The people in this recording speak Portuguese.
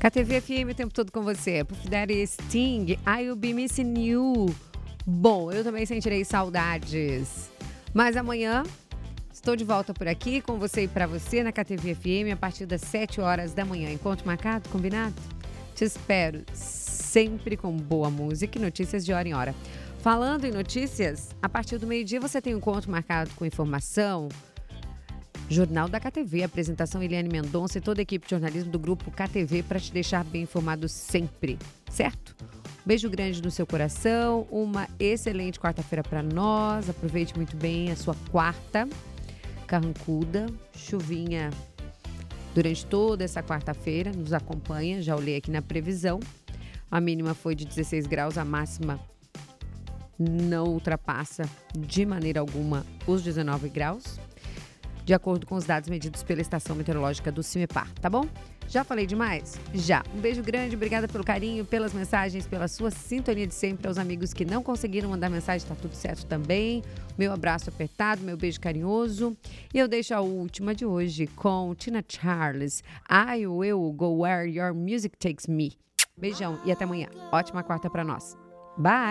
KTV FM o tempo todo com você. Puff Daddy, Sting, I'll Be Missing You. Bom, eu também sentirei saudades. Mas amanhã estou de volta por aqui com você e para você na KTV FM a partir das 7 horas da manhã. Encontro marcado, combinado? Te espero sempre com boa música e notícias de hora em hora. Falando em notícias, a partir do meio-dia você tem um encontro marcado com informação. Jornal da KTV, apresentação Eliane Mendonça e toda a equipe de jornalismo do grupo KTV para te deixar bem informado sempre, certo? Beijo grande no seu coração, uma excelente quarta-feira para nós, aproveite muito bem a sua quarta, carrancuda, chuvinha durante toda essa quarta-feira, nos acompanha, já olhei aqui na previsão, a mínima foi de 16 graus, a máxima não ultrapassa de maneira alguma os 19 graus. De acordo com os dados medidos pela Estação Meteorológica do CIMEPAR, tá bom? Já falei demais? Já. Um beijo grande, obrigada pelo carinho, pelas mensagens, pela sua sintonia de sempre. Aos amigos que não conseguiram mandar mensagem, tá tudo certo também. Meu abraço apertado, meu beijo carinhoso. E eu deixo a última de hoje com Tina Charles. I will go where your music takes me. Beijão e até amanhã. Ótima quarta pra nós. Bye!